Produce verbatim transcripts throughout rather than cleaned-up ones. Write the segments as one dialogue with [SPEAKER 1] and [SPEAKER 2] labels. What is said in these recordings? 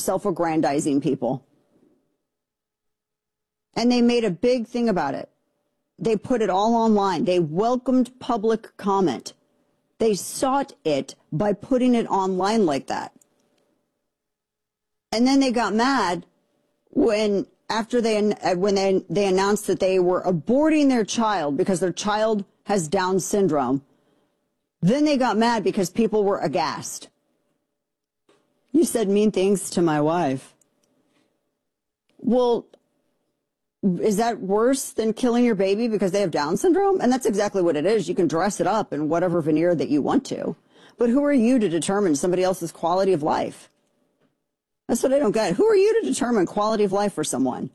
[SPEAKER 1] self-aggrandizing people. And they made a big thing about it. They put it all online. They welcomed public comment. They sought it by putting it online like that. And then they got mad when, after they, when they, they announced that they were aborting their child because their child has Down syndrome. Then they got mad because people were aghast. You said mean things to my wife. Well, is that worse than killing your baby because they have Down syndrome? And that's exactly what it is. You can dress it up in whatever veneer that you want to. But who are you to determine somebody else's quality of life? That's what I don't get. Who are you to determine quality of life for someone?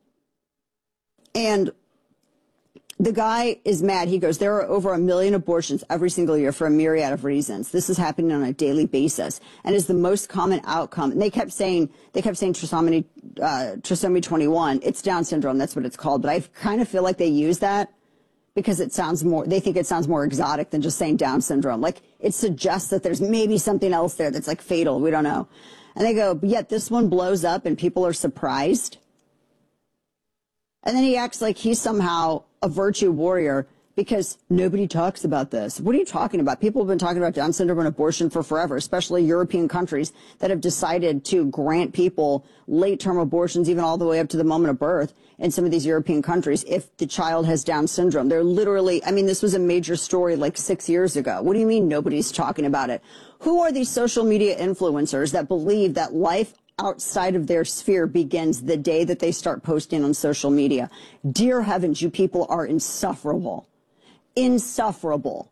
[SPEAKER 1] And the guy is mad. He goes, there are over a million abortions every single year for a myriad of reasons. This is happening on a daily basis and is the most common outcome. And they kept saying, they kept saying trisomy, uh, trisomy twenty-one. It's Down syndrome. That's what it's called. But I kind of feel like they use that because it sounds more, they think it sounds more exotic than just saying Down syndrome. Like it suggests that there's maybe something else there that's like fatal. We don't know. And they go, but yet this one blows up and people are surprised. And then he acts like he's somehow a virtue warrior because nobody talks about this. What are you talking about? People have been talking about Down syndrome and abortion for forever, especially European countries that have decided to grant people late-term abortions, even all the way up to the moment of birth in some of these European countries, if the child has Down syndrome. They're literally, I mean, this was a major story like six years ago. What do you mean nobody's talking about it? Who are these social media influencers that believe that life outside of their sphere begins the day that they start posting on social media? Dear heavens, you people are insufferable. Insufferable.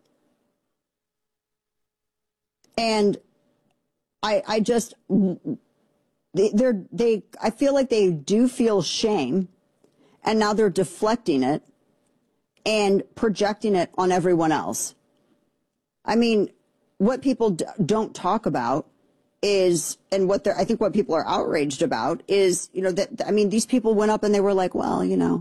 [SPEAKER 1] And I, I just, they, they're, they, I feel like they do feel shame, and now they're deflecting it and projecting it on everyone else. I mean, what people d- don't talk about is, and what they're, I think what people are outraged about is, you know, that, I mean, these people went up and they were like, well, you know,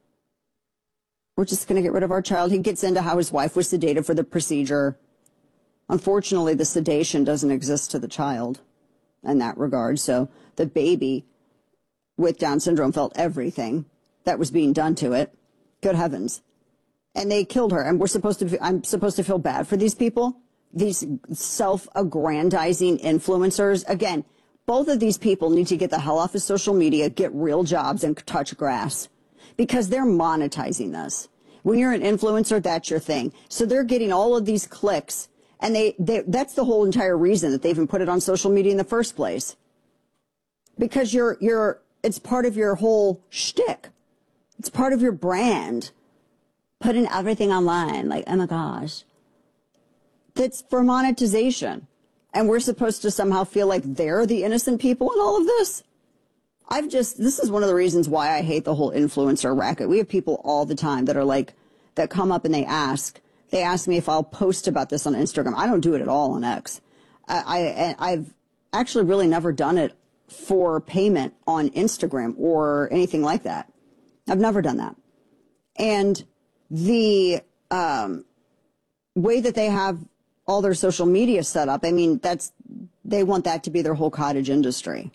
[SPEAKER 1] we're just going to get rid of our child. He gets into how his wife was sedated for the procedure. Unfortunately, the sedation doesn't exist to the child in that regard. So the baby with Down syndrome felt everything that was being done to it. Good heavens. And they killed her. And we're supposed to, I'm supposed to feel bad for these people, these self-aggrandizing influencers. Again, both of these people need to get the hell off of social media, get real jobs, and touch grass, because they're monetizing this. When you're an influencer, that's your thing. So they're getting all of these clicks, and they, they that's the whole entire reason that they even put it on social media in the first place. Because you're, you're, it's part of your whole shtick. It's part of your brand. Putting everything online, like, oh my gosh. That's for monetization. And we're supposed to somehow feel like they're the innocent people in all of this? I've just, this is one of the reasons why I hate the whole influencer racket. We have people all the time that are like, that come up and they ask, they ask me if I'll post about this on Instagram. I don't do it at all on X. I, I, I've actually really never done it for payment on Instagram or anything like that. I've never done that. And the um, way that they have all their social media set up, I mean, that's, they want that to be their whole cottage industry.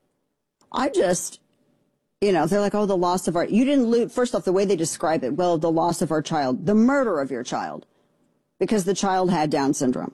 [SPEAKER 1] I just, you know, they're like, oh, the loss of our, you didn't lose, first off, the way they describe it, well, the loss of our child, the murder of your child, because the child had Down syndrome.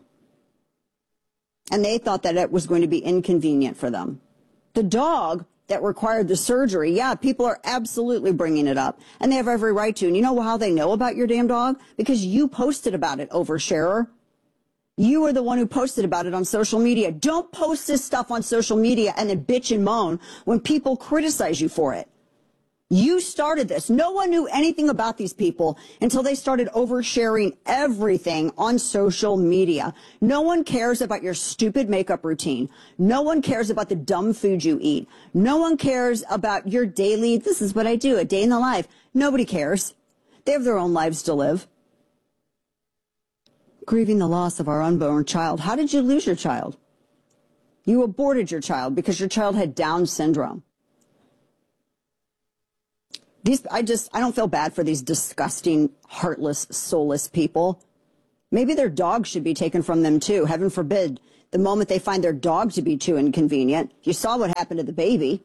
[SPEAKER 1] And they thought that it was going to be inconvenient for them. The dog that required the surgery, yeah, people are absolutely bringing it up, and they have every right to. And you know how they know about your damn dog? Because you posted about it, oversharer. You were the one who posted about it on social media. Don't post this stuff on social media and then bitch and moan when people criticize you for it. You started this. No one knew anything about these people until they started oversharing everything on social media. No one cares about your stupid makeup routine. No one cares about the dumb food you eat. No one cares about your daily, this is what I do, a day in the life. Nobody cares. They have their own lives to live. Grieving the loss of our unborn child. How did you lose your child? You aborted your child because your child had Down syndrome. These, I just, I don't feel bad for these disgusting, heartless, soulless people. Maybe their dogs should be taken from them too. Heaven forbid the moment they find their dog to be too inconvenient. You saw what happened to the baby.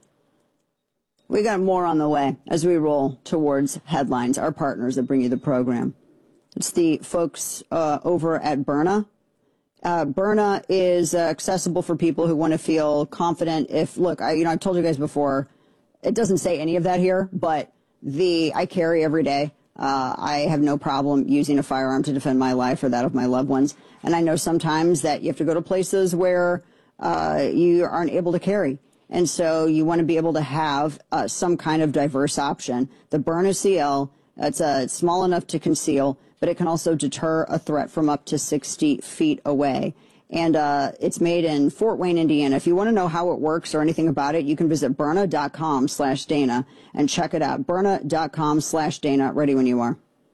[SPEAKER 1] We got more on the way as we roll towards headlines, our partners that bring you the program. It's the folks uh, over at Byrna. Uh, Byrna is uh, accessible for people who want to feel confident. If, look, I, you know, I've told you guys before, it doesn't say any of that here, but the I carry every day. Uh, I have no problem using a firearm to defend my life or that of my loved ones. And I know sometimes that you have to go to places where uh, you aren't able to carry. And so you want to be able to have uh, some kind of diverse option. The Byrna C L, it's, uh, it's small enough to conceal, but it can also deter a threat from up to sixty feet away. And uh, it's made in Fort Wayne, Indiana. If you want to know how it works or anything about it, you can visit Byrna.com slash Dana and check it out. Byrna.com slash Dana. Ready when you are.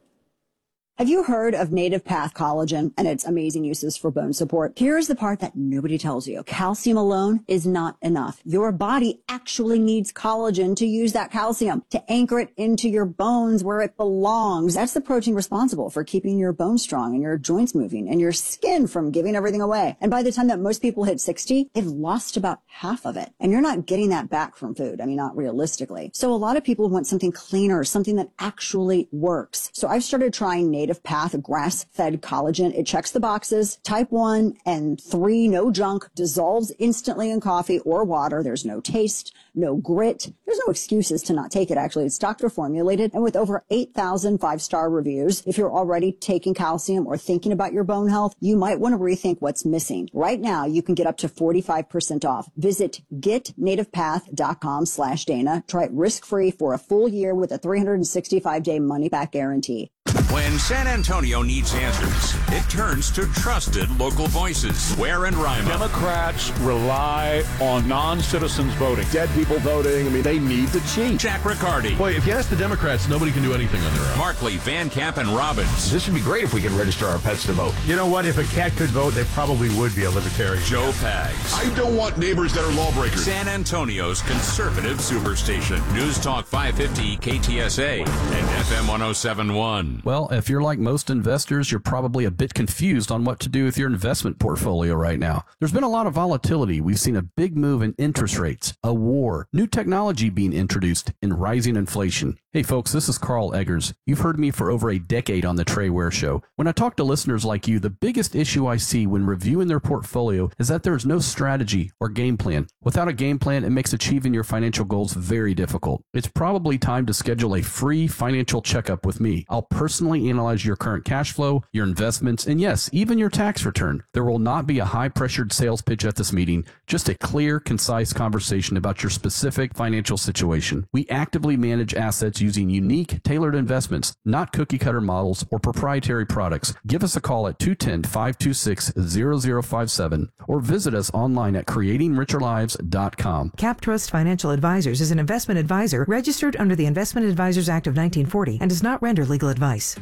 [SPEAKER 1] Have you heard of Native Path Collagen and its amazing uses for bone support? Here's the part that nobody tells you. Calcium alone is not enough. Your body actually needs collagen to use that calcium, to anchor it into your bones where it belongs. That's the protein responsible for keeping your bones strong and your joints moving and your skin from giving everything away. And by the time that most people hit sixty, they've lost about half of it. And you're not getting that back from food. I mean, not realistically. So a lot of people want something cleaner, something that actually works. So I've started trying Native Native Path grass-fed collagen. It checks the boxes. Type one and three, no junk, dissolves instantly in coffee or water. There's no taste, no grit. There's no excuses to not take it, actually. It's doctor formulated, and with over eight thousand five-star reviews, if you're already taking calcium or thinking about your bone health, you might want to rethink what's missing. Right now, you can get up to forty-five percent off. Visit getnativepath.com slash Dana. Try it risk-free for a full year with a three hundred sixty-five day money-back guarantee.
[SPEAKER 2] When San Antonio needs answers, it turns to trusted local voices. Ware and Rima.
[SPEAKER 3] Democrats rely on non-citizens voting.
[SPEAKER 4] Dead people voting. I mean, they need to change.
[SPEAKER 2] Jack Riccardi.
[SPEAKER 5] Boy, if you ask the Democrats, nobody can do anything on their own.
[SPEAKER 2] Markley, Van Camp, and Robbins.
[SPEAKER 4] This would be great if we could register our pets to vote.
[SPEAKER 3] You know what? If a cat could vote, they probably would be a libertarian.
[SPEAKER 2] Joe Pags.
[SPEAKER 5] I don't want neighbors that are lawbreakers.
[SPEAKER 2] San Antonio's conservative superstation. News Talk five fifty K T S A and F M one oh seven point one.
[SPEAKER 6] Well, if you're like most investors, you're probably a bit confused on what to do with your investment portfolio right now. There's been a lot of volatility. We've seen a big move in interest rates, a war, new technology being introduced, and rising inflation. Hey folks, this is Carl Eggers. You've heard me for over a decade on the Trey Ware Show. When I talk to listeners like you, the biggest issue I see when reviewing their portfolio is that there is no strategy or game plan. Without a game plan, it makes achieving your financial goals very difficult. It's probably time to schedule a free financial checkup with me. I'll personally analyze your current cash flow, your investments, and yes, even your tax return. There will not be a high-pressured sales pitch at this meeting, just a clear, concise conversation about your specific financial situation. We actively manage assets using unique, tailored investments, not cookie-cutter models or proprietary products. Give us a call at two one zero, five two six, zero zero five seven or visit us online at creating richer lives dot com.
[SPEAKER 7] CapTrust Financial Advisors is an investment advisor registered under the Investment Advisors Act of nineteen forty and does not render legal advice.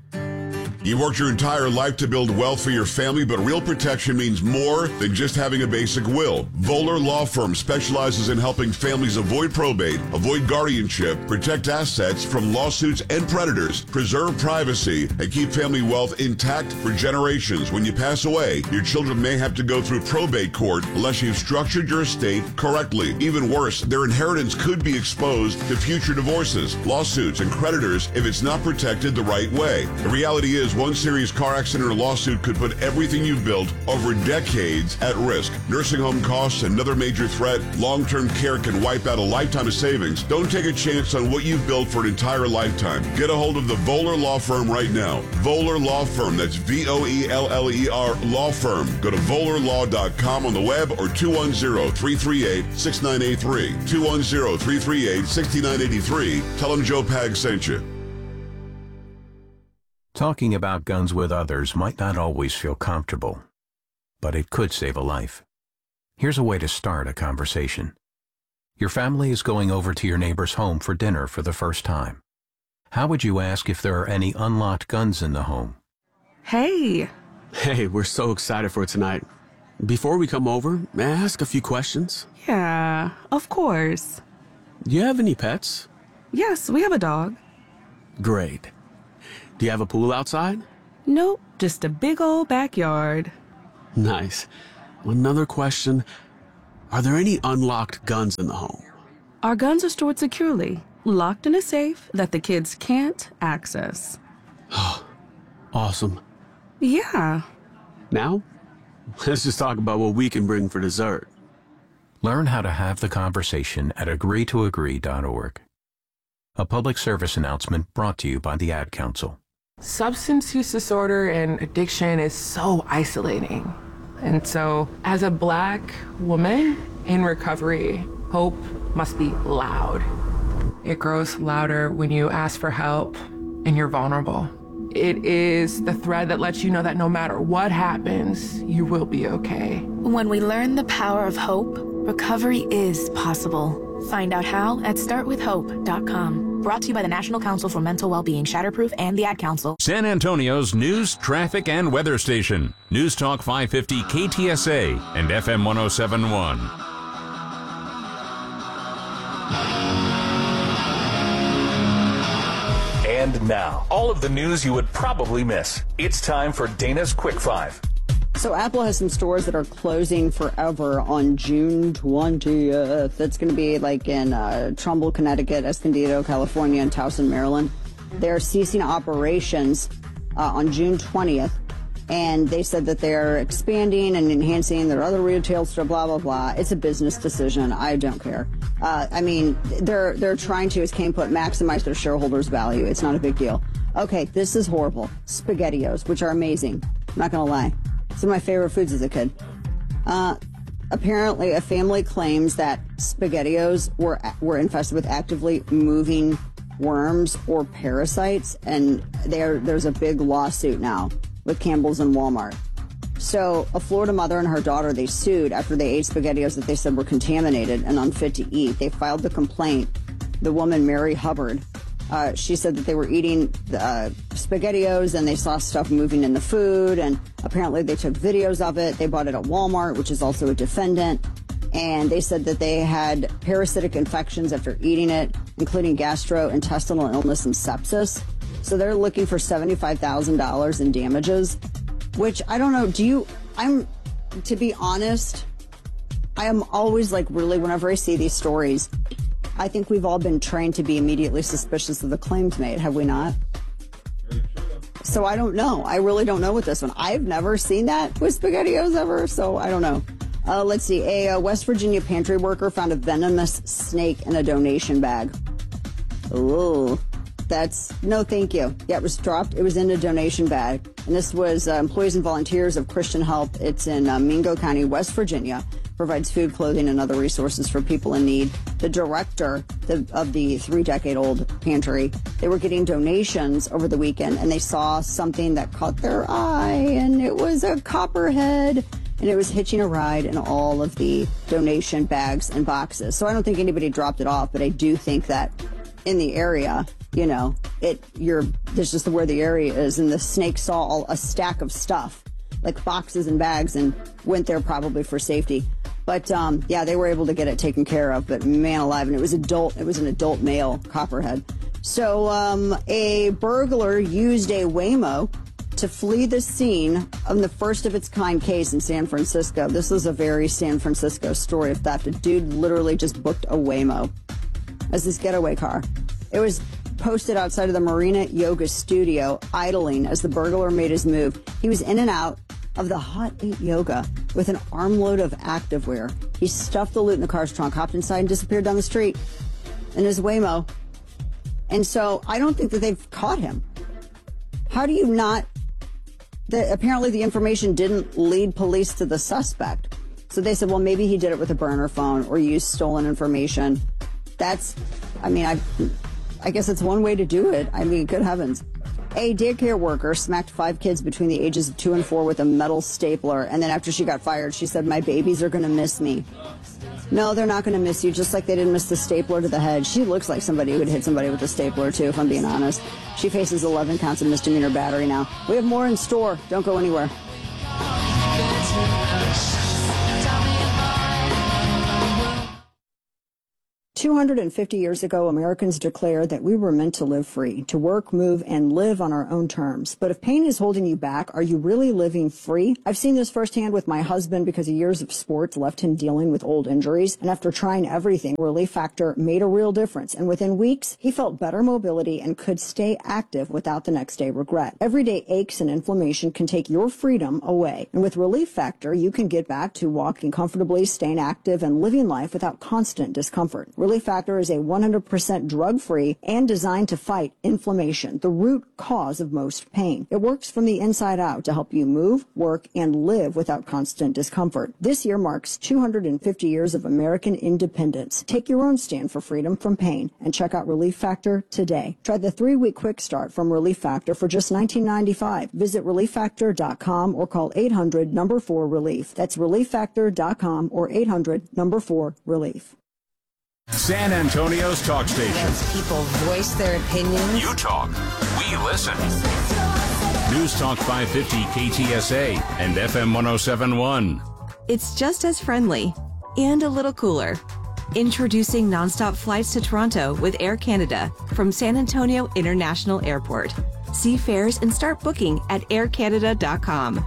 [SPEAKER 5] You've worked your entire life to build wealth for your family, but real protection means more than just having a basic will. Voller Law Firm specializes in helping families avoid probate, avoid guardianship, protect assets from lawsuits and predators, preserve privacy, and keep family wealth intact for generations. When you pass away, your children may have to go through probate court unless you've structured your estate correctly. Even worse, their inheritance could be exposed to future divorces, lawsuits, and creditors if it's not protected the right way. The reality is, one serious car accident or lawsuit could put everything you've built over decades at risk. Nursing home costs, another major threat. Long-term care can wipe out a lifetime of savings. Don't take a chance on what you've built for an entire lifetime. Get a hold of the Voller Law Firm right now. Voller Law Firm, that's V O E L L E R Law Firm. Go to voller law dot com on the web or two one zero, three three eight, six nine eight three. two one zero, three three eight, six nine eight three. Tell them Joe Pag sent you.
[SPEAKER 8] Talking about guns with others might not always feel comfortable, but it could save a life. Here's a way to start a conversation. Your family is going over to your neighbor's home for dinner for the first time. How would you ask if there are any unlocked guns in the home?
[SPEAKER 9] Hey.
[SPEAKER 10] Hey, we're so excited for tonight. Before we come over, may I ask a few questions?
[SPEAKER 9] Yeah, of course.
[SPEAKER 10] Do you have any pets?
[SPEAKER 9] Yes, we have a dog.
[SPEAKER 10] Great. Do you have a pool outside?
[SPEAKER 9] Nope, just a big old backyard.
[SPEAKER 10] Nice. another question. Are there any unlocked guns in the home?
[SPEAKER 9] Our guns are stored securely, locked in a safe that the kids can't access.
[SPEAKER 10] Awesome.
[SPEAKER 9] Yeah.
[SPEAKER 10] Now, let's just talk about what we can bring for dessert.
[SPEAKER 8] Learn how to have the conversation at agree to agree dot org. A public service announcement brought to you by the Ad Council.
[SPEAKER 11] Substance use disorder and addiction is so isolating. And so, as a Black woman in recovery, hope must be loud. It grows louder when you ask for help and you're vulnerable. It is the thread that lets you know that no matter what happens, you will be okay.
[SPEAKER 12] When we learn the power of hope, recovery is possible. Find out how at start with hope dot com. Brought to you by the National Council for Mental Wellbeing, Shatterproof, and the Ad Council.
[SPEAKER 2] San Antonio's news, traffic, and weather station. News Talk five fifty K T S A and F M one oh seven point one.
[SPEAKER 13] And now, all of the news you would probably miss. It's time for Dana's Quick Five.
[SPEAKER 1] So Apple has some stores that are closing forever on June twentieth. That's going to be like in uh, Trumbull, Connecticut, Escondido, California, and Towson, Maryland. They're ceasing operations uh, on June twentieth. And they said that they're expanding and enhancing their other retail store, blah, blah, blah. It's a business decision. I don't care. Uh, I mean, they're they're trying to, as Kane put, maximize their shareholders' value. It's not a big deal. Okay, this is horrible. SpaghettiOs, which are amazing. I'm not going to lie. Some of my favorite foods as a kid. Uh, apparently, a family claims that SpaghettiOs were were infested with actively moving worms or parasites, and there there's a big lawsuit now with Campbell's and Walmart. So a Florida mother and her daughter, they sued after they ate SpaghettiOs that they said were contaminated and unfit to eat. They filed the complaint. The woman, Mary Hubbard, uh, she said that they were eating uh, SpaghettiOs and they saw stuff moving in the food, and apparently they took videos of it. They bought it at Walmart, which is also a defendant, and they said that they had parasitic infections after eating it, including gastrointestinal illness and sepsis. So they're looking for seventy-five thousand dollars in damages, which I don't know. Do you, I'm, to be honest, I am always like, really, whenever I see these stories, I think we've all been trained to be immediately suspicious of the claims made, have we not? So I don't know. I really don't know with this one. I've never seen that with SpaghettiOs ever, so I don't know. Uh, let's see. A uh, West Virginia pantry worker found a venomous snake in a donation bag. Ooh. That's, no thank you. Yeah, it was dropped. It was in a donation bag. And this was uh, employees and volunteers of Christian Help. It's in uh, Mingo County, West Virginia. Provides food, clothing, and other resources for people in need. The director the, of the three-decade-old pantry, they were getting donations over the weekend, and they saw something that caught their eye, and it was a copperhead, and it was hitching a ride in all of the donation bags and boxes. So I don't think anybody dropped it off, but I do think that in the area, you know, it you're there's just where the area is, and the snake saw all, a stack of stuff, like boxes and bags, and went there probably for safety. But um, yeah, they were able to get it taken care of. But man alive, and it was adult. It was an adult male copperhead. So um, a burglar used a Waymo to flee the scene of the first of its kind case in San Francisco. This is a very San Francisco story of theft. A dude literally just booked a Waymo as his getaway car. It was posted outside of the Marina Yoga Studio, idling as the burglar made his move. He was in and out of the Hot eight Yoga with an armload of activewear. He stuffed the loot in the car's trunk, hopped inside, and disappeared down the street in his Waymo. And so I don't think that they've caught him. How do you not? The, apparently the information didn't lead police to the suspect. So they said, well, maybe he did it with a burner phone or used stolen information. That's, I mean, I, I guess it's one way to do it. I mean, good heavens. A daycare worker smacked five kids between the ages of two and four with a metal stapler. And then after she got fired, she said, my babies are going to miss me. No, they're not going to miss you, just like they didn't miss the stapler to the head. She looks like somebody who would hit somebody with a stapler, too, if I'm being honest. She faces eleven counts of misdemeanor battery now. We have more in store. Don't go anywhere. two hundred fifty years ago, Americans declared that we were meant to live free, to work, move, and live on our own terms. But if pain is holding you back, are you really living free? I've seen this firsthand with my husband because years of sports left him dealing with old injuries. And after trying everything, Relief Factor made a real difference. And within weeks, he felt better mobility and could stay active without the next day regret. Everyday aches and inflammation can take your freedom away. And with Relief Factor, you can get back to walking comfortably, staying active, and living life without constant discomfort. Relief Factor is a one hundred percent drug-free and designed to fight inflammation, the root cause of most pain. It works from the inside out to help you move, work, and live without constant discomfort. This year marks two hundred fifty years of American independence. Take your own stand for freedom from pain and check out Relief Factor today. Try the three-week quick start from Relief Factor for just nineteen ninety-five. Visit relief factor dot com or call eight hundred number four relief. That's relief factor dot com or eight hundred number four relief.
[SPEAKER 2] San Antonio's talk station.
[SPEAKER 14] People voice their opinions.
[SPEAKER 2] You talk, we listen. News Talk five fifty K T S A and F M one oh seven point one.
[SPEAKER 15] It's just as friendly and a little cooler. Introducing nonstop flights to Toronto with Air Canada from San Antonio International Airport. See fares and start booking at air canada dot com.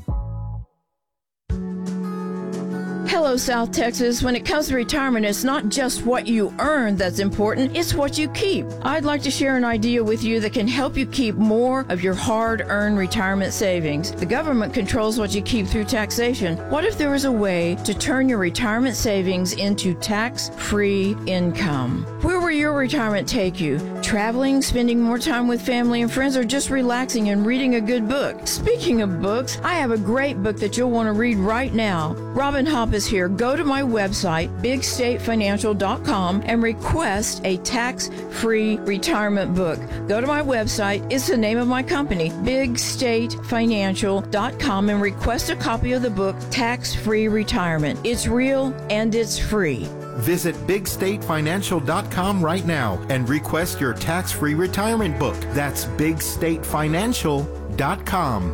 [SPEAKER 16] Hello, South Texas. When it comes to retirement, it's not just what you earn that's important, it's what you keep. I'd like to share an idea with you that can help you keep more of your hard-earned retirement savings. The government controls what you keep through taxation. What if there was a way to turn your retirement savings into tax-free income? Where will your retirement take you? Traveling, spending more time with family and friends, or just relaxing and reading a good book? Speaking of books, I have a great book that you'll want to read right now. Robin Hopp is here. Go to my website, big state financial dot com, and request a tax-free retirement book. Go to my website. It's the name of my company, big state financial dot com, and request a copy of the book, Tax-Free Retirement. It's real and it's free.
[SPEAKER 17] Visit big state financial dot com right now and request your tax-free retirement book. That's big state financial dot com.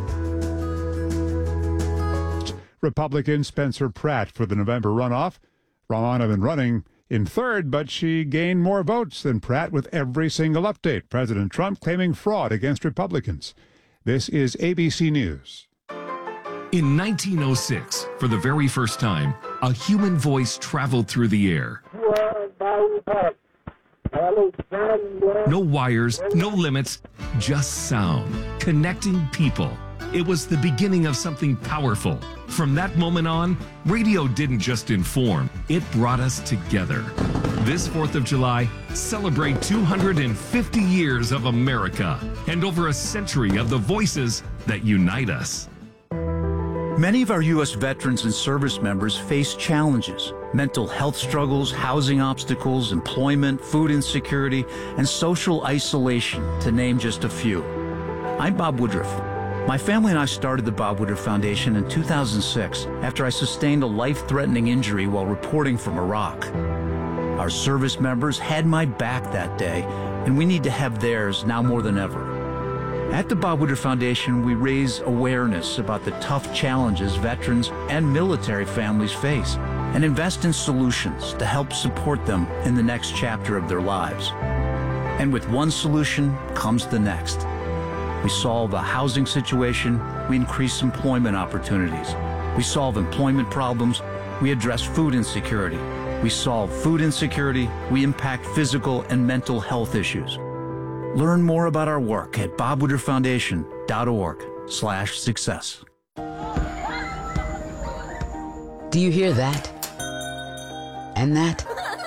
[SPEAKER 3] Republican Spencer Pratt for the November runoff. Ramana been running in third, but she gained more votes than Pratt with every single update. President Trump claiming fraud against Republicans. This is A B C News.
[SPEAKER 18] In nineteen oh six, for the very first time, a human voice traveled through the air. No wires, no limits, just sound, connecting people. It was the beginning of something powerful. From that moment on, radio didn't just inform, it brought us together. This fourth of July, celebrate two hundred fifty years of America and over a century of the voices that unite us.
[SPEAKER 19] Many of our U S veterans and service members face challenges: mental health struggles, housing obstacles, employment, food insecurity, and social isolation, to name just a few. I'm Bob Woodruff. My family and I started the Bob Woodruff Foundation in two thousand six after I sustained a life-threatening injury while reporting from Iraq. Our service members had my back that day, and we need to have theirs now more than ever. At the Bob Woodruff Foundation, we raise awareness about the tough challenges veterans and military families face and invest in solutions to help support them in the next chapter of their lives. And with one solution comes the next. We solve a housing situation, we increase employment opportunities. We solve employment problems, we address food insecurity. We solve food insecurity, we impact physical and mental health issues. Learn more about our work at bob woodruff foundation dot org slash success.
[SPEAKER 14] Do you hear that? And that?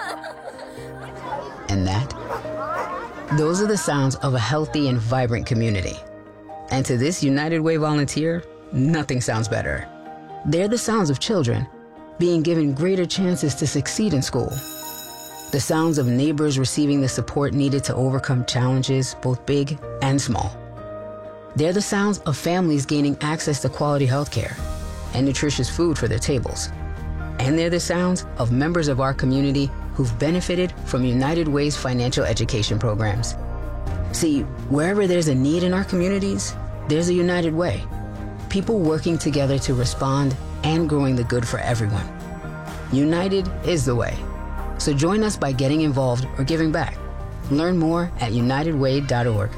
[SPEAKER 14] And that? Those are the sounds of a healthy and vibrant community. And to this United Way volunteer, nothing sounds better. They're the sounds of children being given greater chances to succeed in school. The sounds of neighbors receiving the support needed to overcome challenges, both big and small. They're the sounds of families gaining access to quality health care and nutritious food for their tables. And they're the sounds of members of our community who've benefited from United Way's financial education programs. See, wherever there's a need in our communities, there's a United Way. People working together to respond and growing the good for everyone. United is the way. So join us by getting involved or giving back. Learn more at united way dot org.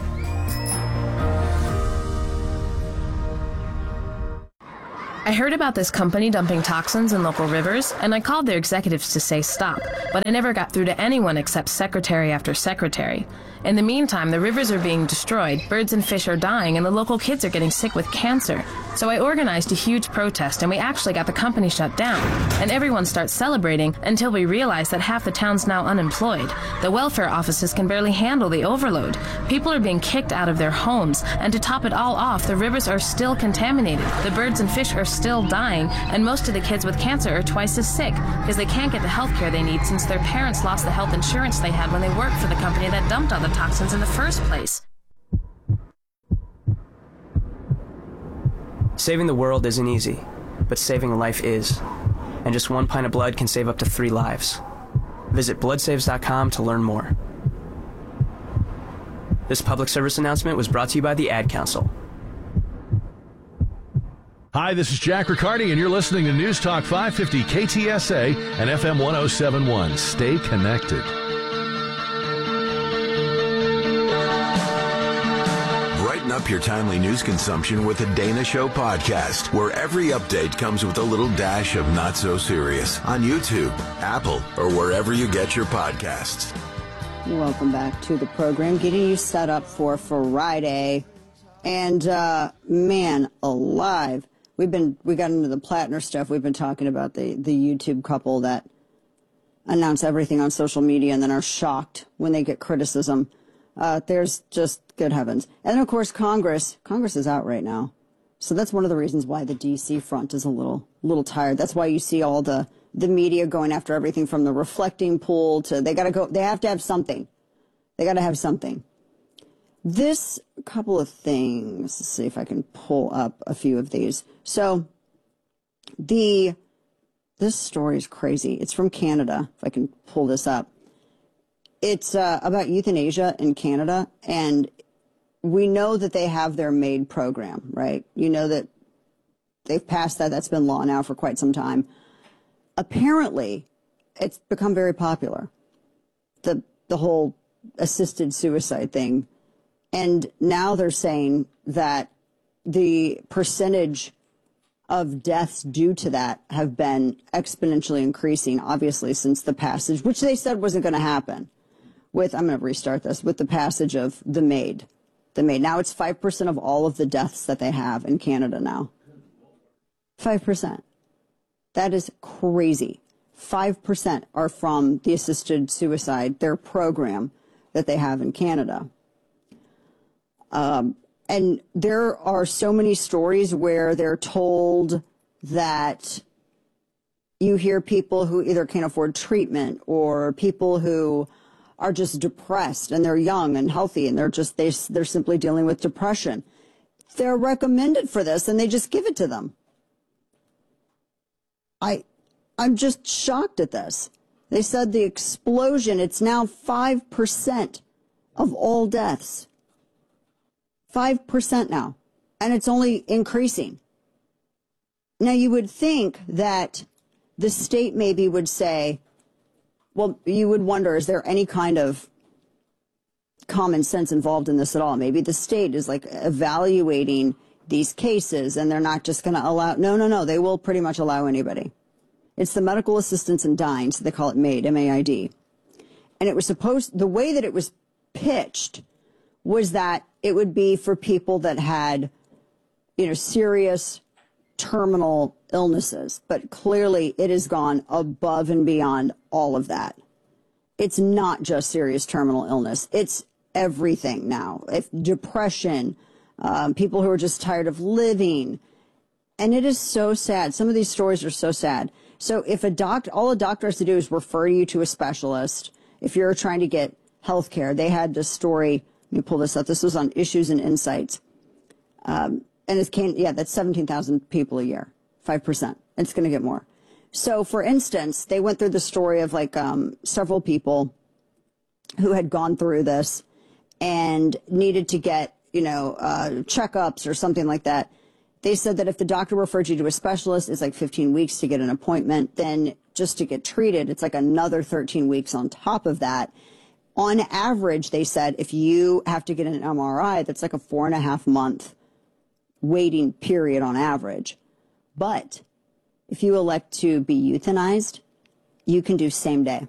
[SPEAKER 20] I heard about this company dumping toxins in local rivers, and I called their executives to say stop, but I never got through to anyone except secretary after secretary. In the meantime, the rivers are being destroyed, birds and fish are dying, and the local kids are getting sick with cancer. So I organized a huge protest, and we actually got the company shut down. And everyone starts celebrating until we realize that half the town's now unemployed. The welfare offices can barely handle the overload. People are being kicked out of their homes, and to top it all off, the rivers are still contaminated. The birds and fish are still dying, and most of the kids with cancer are twice as sick because they can't get the health care they need since their parents lost the health insurance they had when they worked for the company that dumped all the toxins in the first place.
[SPEAKER 21] Saving the world isn't easy, but saving a life is. And just one pint of blood can save up to three lives. Visit blood saves dot com to learn more. This public service announcement was brought to you by the Ad Council.
[SPEAKER 22] Hi, this is Jack Riccardi, and you're listening to News Talk five fifty K T S A and F M one oh seven point one. Stay connected.
[SPEAKER 23] Brighten up your timely news consumption with the Dana Show podcast, where every update comes with a little dash of not so serious on YouTube, Apple, or wherever you get your podcasts.
[SPEAKER 1] Welcome back to the program, getting you set up for Friday. And, uh, man, alive. We've been, we got into the Plattner stuff. We've been talking about the, the YouTube couple that announce everything on social media and then are shocked when they get criticism. Uh, there's just, good heavens. And, of course, Congress. Congress is out right now. So that's one of the reasons why the D C front is a little little tired. That's why you see all the, the media going after everything from the reflecting pool to, they got to go, they have to have something. They got to have something. This couple of things, let's see if I can pull up a few of these. So the, this story is crazy. It's from Canada, if I can pull this up. It's uh, about euthanasia in Canada, and we know that they have their MAID program, right? You know that they've passed that. That's been law now for quite some time. Apparently, it's become very popular, the the whole assisted suicide thing. And now they're saying that the percentage of deaths due to that have been exponentially increasing, obviously, since the passage, which they said wasn't going to happen. With, I'm going to restart this, with the passage of the MAID. The MAID. Now it's five percent of all of the deaths that they have in Canada now. five percent. That is crazy. five percent are from the assisted suicide, their program that they have in Canada. Um, and there are so many stories where they're told that you hear people who either can't afford treatment or people who are just depressed and they're young and healthy and they're just, they, they're simply dealing with depression. They're recommended for this and they just give it to them. I, I'm just shocked at this. They said the explosion, it's now five percent of all deaths. five percent now. And it's only increasing. Now you would think that the state maybe would say, well, you would wonder, is there any kind of common sense involved in this at all? Maybe the state is like evaluating these cases and they're not just going to allow, no, no, no, they will pretty much allow anybody. It's the medical assistance in dying, so they call it MAID, M A I D. And it was supposed, the way that it was pitched was that it would be for people that had, you know, serious terminal illnesses, but clearly it has gone above and beyond all of that. It's not just serious terminal illness. It's everything now. If depression, um, people who are just tired of living. And it is so sad. Some of these stories are so sad. So if a doctor, all a doctor has to do is refer you to a specialist. If you're trying to get health care, they had this story. Let me pull this up. This was on Issues and Insights. Um, and it's can, yeah, that's seventeen thousand people a year, five percent. It's going to get more. So, for instance, they went through the story of like um, several people who had gone through this and needed to get, you know, uh, checkups or something like that. They said that if the doctor referred you to a specialist, it's like fifteen weeks to get an appointment. Then just to get treated, it's like another thirteen weeks on top of that. On average, they said if you have to get an M R I, that's like a four and a half month waiting period on average. But if you elect to be euthanized, you can do same day.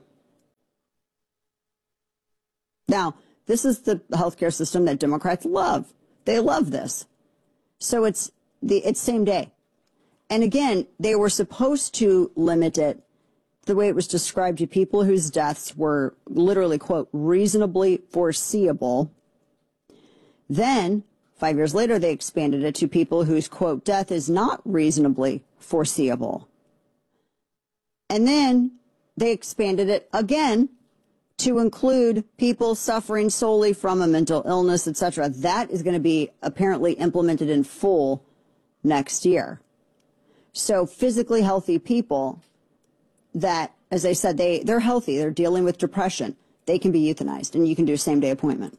[SPEAKER 1] Now, this is the healthcare system that Democrats love. They love this. So it's the it's same day. And again, they were supposed to limit it the way it was described to people whose deaths were literally, quote, reasonably foreseeable. Then, five years later, they expanded it to people whose, quote, death is not reasonably foreseeable. And then they expanded it again to include people suffering solely from a mental illness, et cetera. That is going to be apparently implemented in full next year. So physically healthy people that, as I said, they, they're healthy, they're dealing with depression, they can be euthanized, and you can do a same-day appointment.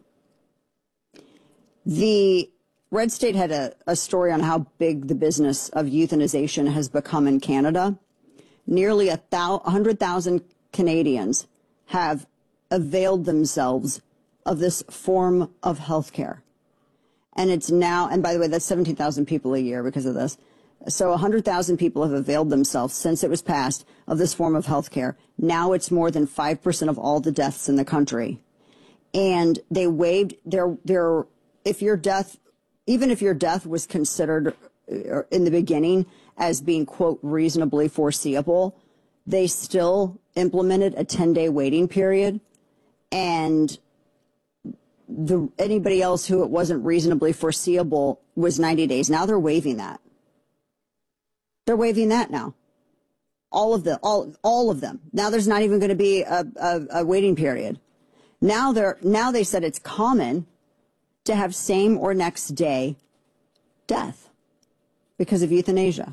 [SPEAKER 1] The Red State had a, a story on how big the business of euthanization has become in Canada. Nearly a thou- one hundred thousand Canadians have availed themselves of this form of health care. And it's now, and by the way, that's seventeen thousand people a year because of this. So one hundred thousand people have availed themselves since it was passed of this form of health care. Now it's more than five percent of all the deaths in the country. And they waived their, their, if your death, even if your death was considered in the beginning as being, quote, reasonably foreseeable, they still implemented a ten-day waiting period. And the, anybody else who it wasn't reasonably foreseeable was ninety days. Now they're waiving that. They're waiving that now. All of the, all, all of them. Now there's not even going to be a, a, a waiting period. Now they're, now they said it's common to have same or next day death because of euthanasia.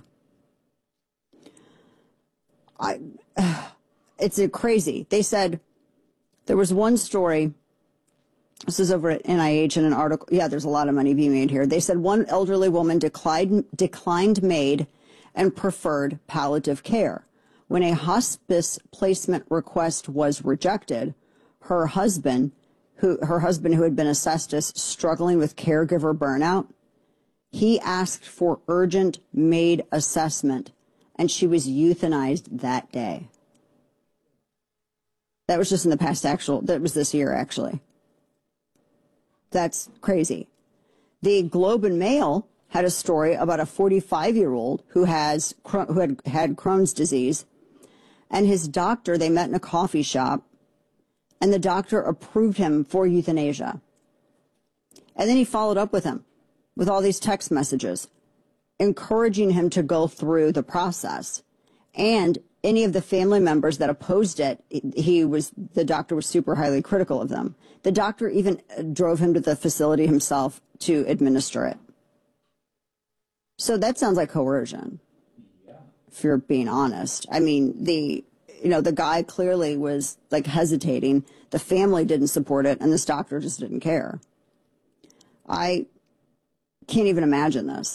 [SPEAKER 1] I, uh, it's a crazy. They said there was one story. This is over at N I H in an article. Yeah, there's a lot of money being made here. They said one elderly woman declined, declined MAID and preferred palliative care. When a hospice placement request was rejected, her husband, who her husband who had been assessed as struggling with caregiver burnout, he asked for urgent MAID assessment, and she was euthanized that day. That was just in the past actual, that was this year actually. That's crazy. The Globe and Mail had a story about a forty-five-year-old who has who had had Crohn's disease, and his doctor, they met in a coffee shop, and the doctor approved him for euthanasia. And then he followed up with him with all these text messages, encouraging him to go through the process. And any of the family members that opposed it, he was, the doctor was super highly critical of them. The doctor even drove him to the facility himself to administer it. So that sounds like coercion, yeah, if you're being honest. I mean, the, you know, the guy clearly was like hesitating. The family didn't support it, and this doctor just didn't care. I can't even imagine this.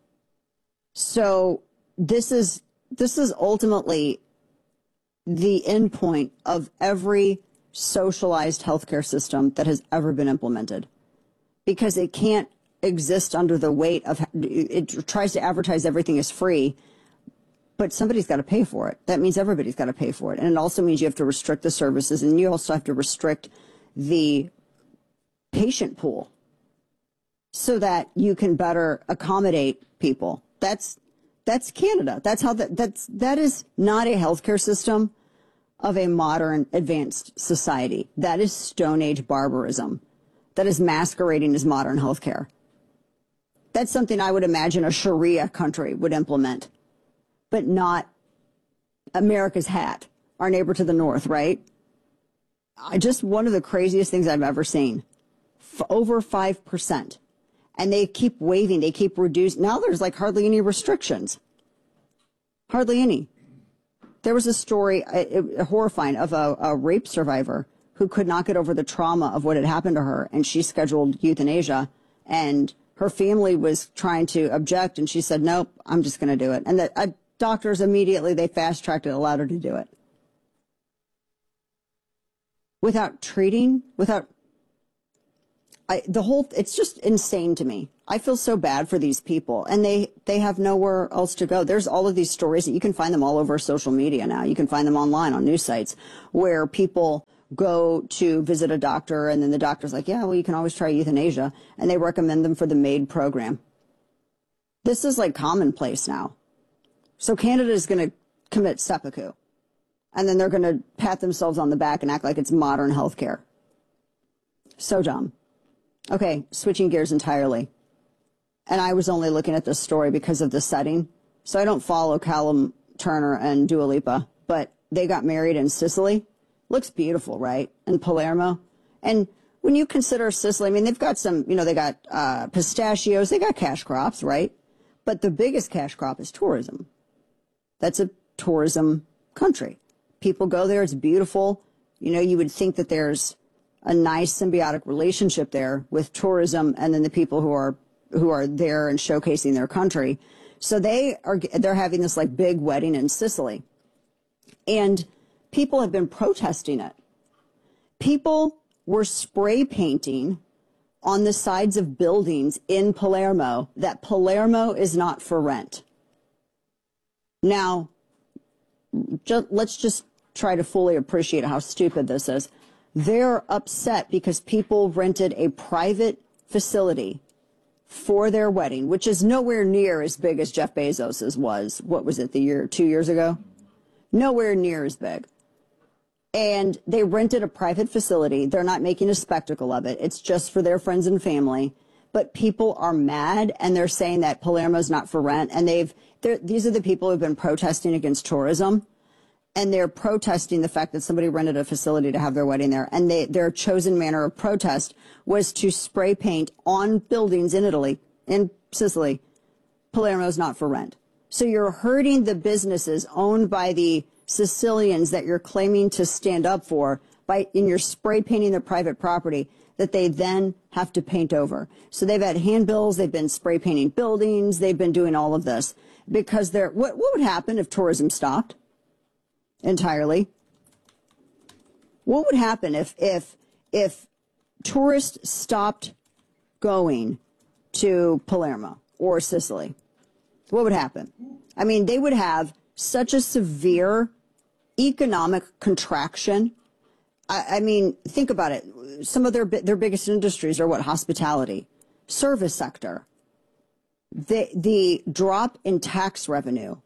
[SPEAKER 1] So this is, this is ultimately the end point of every socialized healthcare system that has ever been implemented, because it can't exist under the weight of, it tries to advertise everything is free, but somebody's got to pay for it. That means everybody's got to pay for it. And it also means you have to restrict the services, and you also have to restrict the patient pool so that you can better accommodate people. That's, that's Canada. That's how that, that's, that is not a healthcare system of a modern advanced society. That is Stone Age barbarism. That is masquerading as modern healthcare. That's something I would imagine a Sharia country would implement, but not America's hat, our neighbor to the north, right? I just, one of the craziest things I've ever seen. F- over five percent. And they keep waiving, they keep reducing. Now there's like hardly any restrictions. Hardly any. There was a story, uh, horrifying, of a, a rape survivor who could not get over the trauma of what had happened to her, and she scheduled euthanasia, and her family was trying to object, and she said, nope, I'm just going to do it. And that, I, doctors immediately, they fast-tracked it, allowed her to do it. Without treating, without, I, the whole, it's just insane to me. I feel so bad for these people, and they, they have nowhere else to go. There's all of these stories that you can find them all over social media now. You can find them online on news sites where people go to visit a doctor, and then the doctor's like, yeah, well, you can always try euthanasia, and they recommend them for the MAID program. This is like commonplace now. So Canada is going to commit seppuku, and then they're going to pat themselves on the back and act like it's modern healthcare. So dumb. Okay, switching gears entirely. And I was only looking at this story because of the setting. So I don't follow Callum Turner and Dua Lipa, but they got married in Sicily. Looks beautiful, right? In Palermo. And when you consider Sicily, I mean, they've got some, you know, they got uh, pistachios, they got cash crops, right? But the biggest cash crop is tourism. That's a tourism country. People go there, it's beautiful. You know, you would think that there's a nice symbiotic relationship there with tourism and then the people who are who are there and showcasing their country. So they are they're having this like big wedding in Sicily. And people have been protesting it. People were spray painting on the sides of buildings in Palermo that Palermo is not for rent. Now, ju- let's just try to fully appreciate how stupid this is. They're upset because people rented a private facility for their wedding, which is nowhere near as big as Jeff Bezos's was. What was it, the year, two years ago? Nowhere near as big. And they rented a private facility. They're not making a spectacle of it. It's just for their friends and family. But people are mad, and they're saying that Palermo's not for rent. And they've, these are the people who've been protesting against tourism. And they're protesting the fact that somebody rented a facility to have their wedding there. And they, their chosen manner of protest was to spray paint on buildings in Italy, in Sicily, Palermo's not for rent. So you're hurting the businesses owned by the Sicilians that you're claiming to stand up for by in your spray painting their private property that they then have to paint over. So they've had handbills, they've been spray painting buildings, they've been doing all of this because they're, what, what would happen if tourism stopped entirely? What would happen if, if, if tourists stopped going to Palermo or Sicily? What would happen? I mean, they would have such a severe economic contraction. I, I mean, think about it. Some of their their biggest industries are what? Hospitality, service sector. The the drop in tax revenue,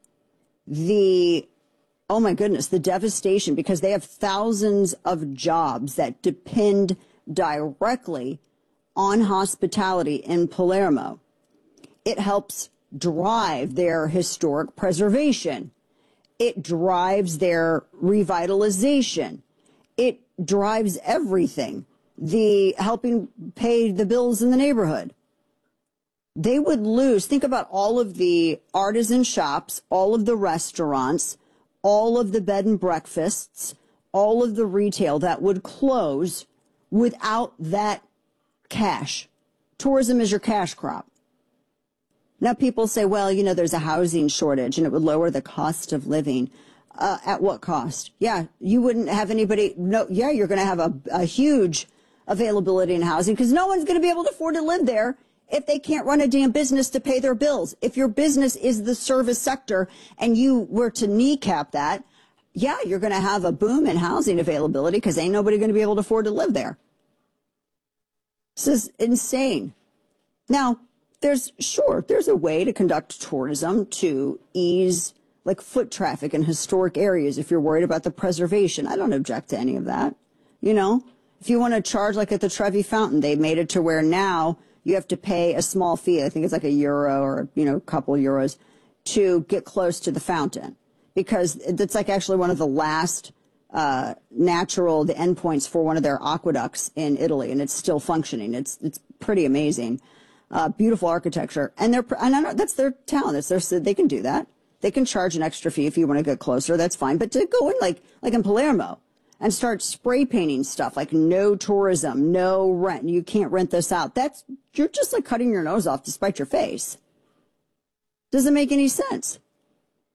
[SPEAKER 1] the oh my goodness, the devastation because they have thousands of jobs that depend directly on hospitality in Palermo. It helps drive their historic preservation. It drives their revitalization. It drives everything. The helping pay the bills in the neighborhood. They would lose. Think about all of the artisan shops, all of the restaurants, all of the bed and breakfasts, all of the retail that would close without that cash. Tourism is your cash crop. Now people say, well, you know, there's a housing shortage and it would lower the cost of living. Uh, at what cost? Yeah, you wouldn't have anybody. No, yeah, you're going to have a, a huge availability in housing because no one's going to be able to afford to live there if they can't run a damn business to pay their bills. If your business is the service sector and you were to kneecap that, yeah, you're going to have a boom in housing availability because ain't nobody going to be able to afford to live there. This is insane. Now, there's, sure, there's a way to conduct tourism to ease like foot traffic in historic areas if you're worried about the preservation. I don't object to any of that. You know, if you want to charge like at the Trevi Fountain, they made it to where now you have to pay a small fee. I think it's like a euro or, you know, a couple euros to get close to the fountain because it's like actually one of the last uh, natural, the endpoints for one of their aqueducts in Italy, and it's still functioning. It's, it's pretty amazing. Uh, beautiful architecture. And they're, and I know that's their town. That's their, they can do that. They can charge an extra fee if you want to get closer. That's fine. But to go in like, like in Palermo and start spray painting stuff like no tourism, no rent, you can't rent this out. That's, you're just like cutting your nose off to spite your face. Doesn't make any sense.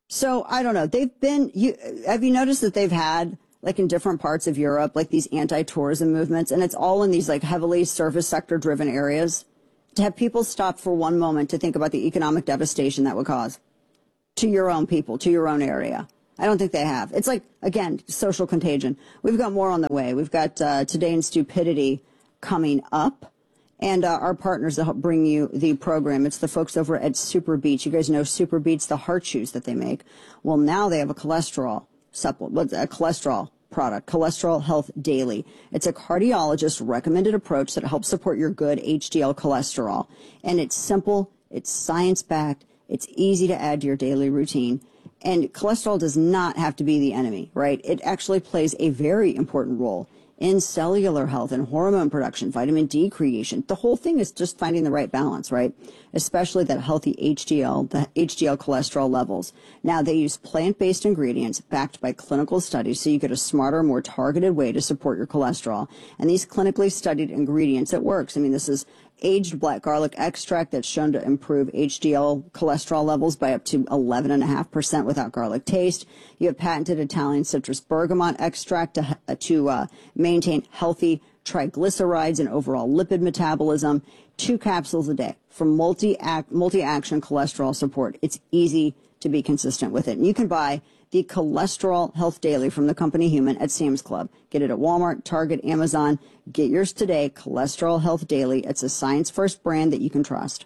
[SPEAKER 1] So I don't know. They've been, you, have you noticed that they've had, like in different parts of Europe, like these anti-tourism movements, and it's all in these like heavily service sector driven areas, to have people stop for one moment to think about the economic devastation that would cause to your own people, to your own area. I don't think they have. It's like, again, social contagion. We've got more on the way. We've got uh, Today in Stupidity coming up. And uh, our partners that help bring you the program, it's the folks over at Super Beets. You guys know Super Beets, the heart chews that they make. Well, now they have a cholesterol supplement, a cholesterol product, Cholesterol Health Daily. It's a cardiologist recommended approach that helps support your good H D L cholesterol. And it's simple, it's science-backed, it's easy to add to your daily routine. And cholesterol does not have to be the enemy, right? It actually plays a very important role in cellular health and hormone production, vitamin D creation. The whole thing is just finding the right balance, right? Especially that healthy H D L, the H D L cholesterol levels. Now, they use plant-based ingredients backed by clinical studies, so you get a smarter, more targeted way to support your cholesterol. And these clinically studied ingredients, it works. I mean, this is aged black garlic extract that's shown to improve H D L cholesterol levels by up to eleven point five percent without garlic taste. You have patented Italian citrus bergamot extract to, uh, to uh, maintain healthy triglycerides and overall lipid metabolism. Two capsules a day for multi-act, multi-action cholesterol support. It's easy to be consistent with it. And you can buy the Cholesterol Health Daily from the company Human at Sam's Club. Get it at Walmart, Target, Amazon. Get yours today, Cholesterol Health Daily. It's a science-first brand that you can trust.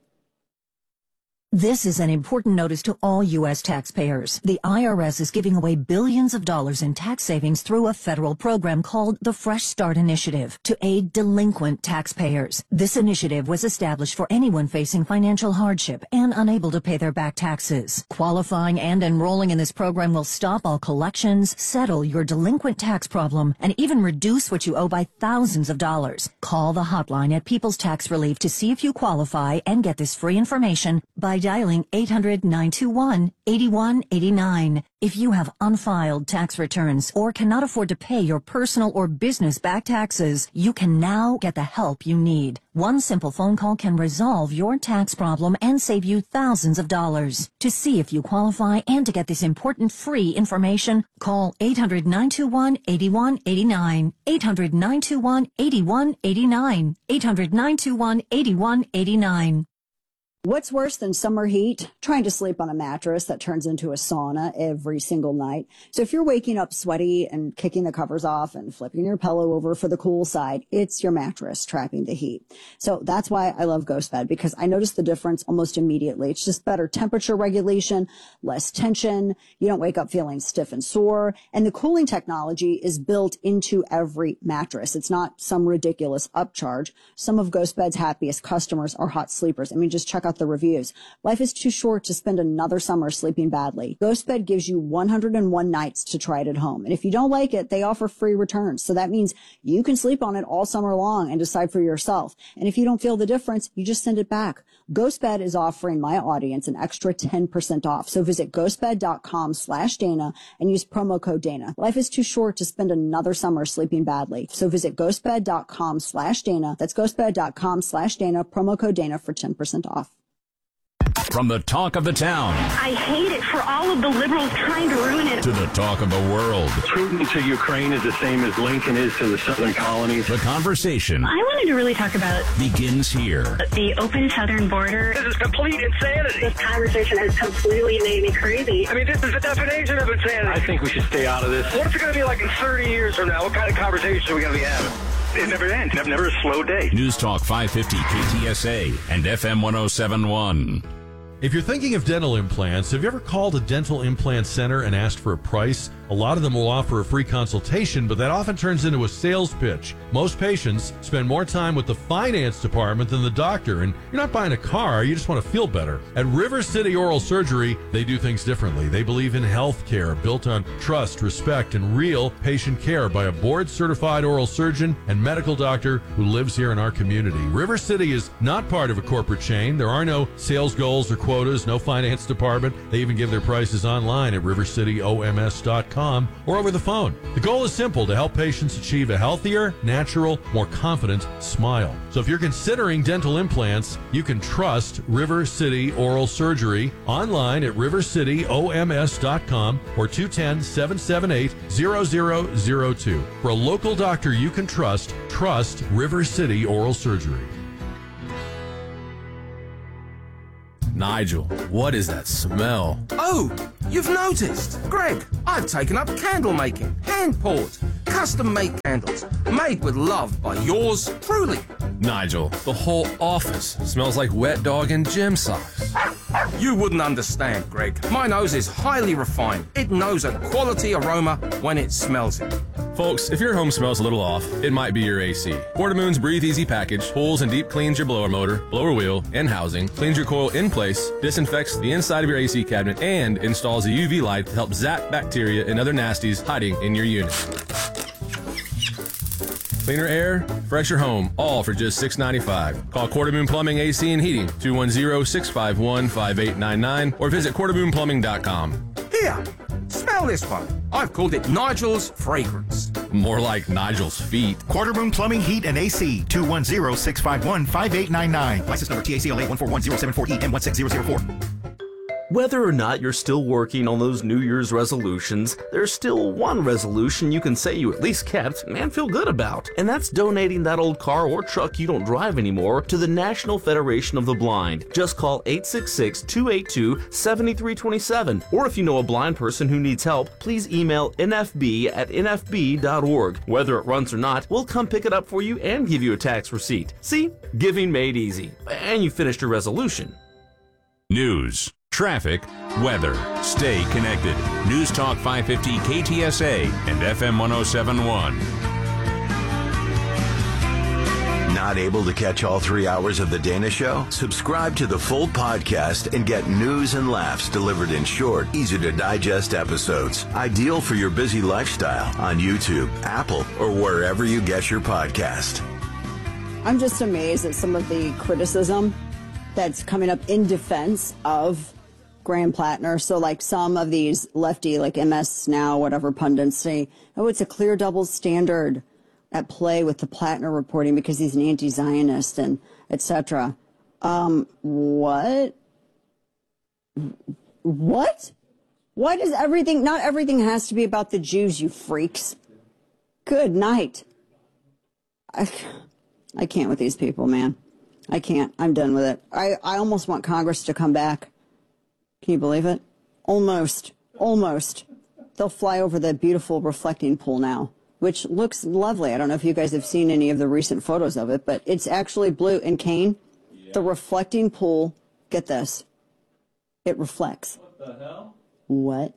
[SPEAKER 4] This is an important notice to all U S taxpayers. The I R S is giving away billions of dollars in tax savings through a federal program called the Fresh Start Initiative to aid delinquent taxpayers. This initiative was established for anyone facing financial hardship and unable to pay their back taxes. Qualifying and enrolling in this program will stop all collections, settle your delinquent tax problem, and even reduce what you owe by thousands of dollars. Call the hotline at People's Tax Relief to see if you qualify and get this free information by dialing eight hundred, nine two one, eight one eight nine. If you have unfiled tax returns or cannot afford to pay your personal or business back taxes, you can now get the help you need. One simple phone call can resolve your tax problem and save you thousands of dollars. To see if you qualify and to get this important free information, call eight hundred, nine two one, eight one eight nine, eight hundred, nine two one, eight one eight nine, eight hundred, nine two one, eight one eight nine.
[SPEAKER 1] What's worse than summer heat? Trying to sleep on a mattress that turns into a sauna every single night. So if you're waking up sweaty and kicking the covers off and flipping your pillow over for the cool side, it's your mattress trapping the heat. So that's why I love GhostBed, because I notice the difference almost immediately. It's just better temperature regulation, less tension. You don't wake up feeling stiff and sore. And the cooling technology is built into every mattress. It's not some ridiculous upcharge. Some of GhostBed's happiest customers are hot sleepers. I mean, just check out the reviews. Life is too short to spend another summer sleeping badly. GhostBed gives you one hundred one nights to try it at home. And if you don't like it, they offer free returns. So that means you can sleep on it all summer long and decide for yourself. And if you don't feel the difference, you just send it back. GhostBed is offering my audience an extra ten percent off. So visit ghostbed.com slash Dana and use promo code Dana. Life is too short to spend another summer sleeping badly. So visit ghostbed.com slash Dana. That's ghostbed.com slash Dana, promo code Dana for ten percent off.
[SPEAKER 2] From the talk of the town
[SPEAKER 6] I hate it for all of the liberals trying to ruin it.
[SPEAKER 2] to the talk of the world.
[SPEAKER 7] Putin to Ukraine is the same as Lincoln is to the southern colonies.
[SPEAKER 2] The conversation
[SPEAKER 6] I wanted to really talk about
[SPEAKER 2] begins here.
[SPEAKER 6] the open southern border.
[SPEAKER 7] This is complete insanity.
[SPEAKER 6] This conversation has completely made me crazy.
[SPEAKER 7] I mean, this is the definition of insanity. I think we should stay out of this. What's it going to be like in thirty years from now? What kind of conversation are we going to be having? It never ends. Never a slow day.
[SPEAKER 2] News Talk five fifty K T S A and F M one oh seven point one.
[SPEAKER 24] If you're thinking of dental implants, have you ever called a dental implant center and asked for a price? A lot of them will offer a free consultation, but that often turns into a sales pitch. Most patients spend more time with the finance department than the doctor, and you're not buying a car, you just want to feel better. At River City Oral Surgery, they do things differently. They believe in health care built on trust, respect, and real patient care by a board-certified oral surgeon and medical doctor who lives here in our community. River City is not part of a corporate chain. There are no sales goals or quotas, no finance department. They even give their prices online at river city o m s dot com. com or over the phone. The goal is simple: to help patients achieve a healthier, natural, more confident smile. So if you're considering dental implants, you can trust River City Oral Surgery online at river city o m s dot com or two one zero, seven seven eight, zero zero zero two. For a local doctor you can trust, trust River City Oral Surgery.
[SPEAKER 5] Nigel, what is that smell?
[SPEAKER 8] Oh, you've noticed. Greg, I've taken up candle making. Hand-poured, custom-made candles. Made with love by yours truly.
[SPEAKER 5] Nigel, the whole office smells like wet dog and gym socks.
[SPEAKER 8] You wouldn't understand, Greg. My nose is highly refined. It knows a quality aroma when it smells it.
[SPEAKER 5] Folks, if your home smells a little off, it might be your A C. Quartermoon's Breathe Easy package pulls and deep cleans your blower motor, blower wheel, and housing, cleans your coil in place, disinfects the inside of your A C cabinet, and installs a U V light to help zap bacteria and other nasties hiding in your unit. Cleaner air, fresher home, all for just six dollars and ninety-five cents. Call Quartermoon Plumbing, A C and Heating, two one zero, six five one, five eight nine nine, or visit quartermoon plumbing dot com.
[SPEAKER 8] Here, smell this one. I've called it Nigel's Fragrance.
[SPEAKER 5] More like Nigel's feet.
[SPEAKER 17] Quartermoon Plumbing, Heat, and A C, two one zero, six five one, five eight nine nine.
[SPEAKER 9] License number T A C L A one four one zero seven four E M one six zero zero four. Whether or not you're still working on those New Year's resolutions, there's still one resolution you can say you at least kept and feel good about, and that's donating that old car or truck you don't drive anymore to the National Federation of the Blind. Just call eight six six, two eight two, seven three two seven, or if you know a blind person who needs help, please email N F B at N F B dot org. Whether it runs or not, we'll come pick it up for you and give you a tax receipt. See? Giving made easy. And you finished your resolution.
[SPEAKER 2] News, traffic, weather. Stay connected. News Talk five fifty K T S A and F M one oh seven point one.
[SPEAKER 23] Not able to catch all three hours of The Dana Show? Subscribe to the full podcast and get news and laughs delivered in short, easy-to-digest episodes. Ideal for your busy lifestyle on YouTube, Apple, or wherever you get your podcast.
[SPEAKER 1] I'm just amazed at some of the criticism that's coming up in defense of Graham Plattner. So like some of these lefty, like M S Now, whatever pundits say, oh, it's a clear double standard at play with the Plattner reporting because he's an anti-Zionist and et cetera. Um, what? What? Why does everything, not everything has to be about the Jews, you freaks. Good night. I, I can't with these people, man. I can't. I'm done with it. I, I almost want Congress to come back. Can you believe it? Almost. Almost. They'll fly over the beautiful reflecting pool now, which looks lovely. I don't know if you guys have seen any of the recent photos of it, but it's actually blue. And Kane, yeah. The reflecting pool, get this, it reflects.
[SPEAKER 10] What the hell?
[SPEAKER 1] What?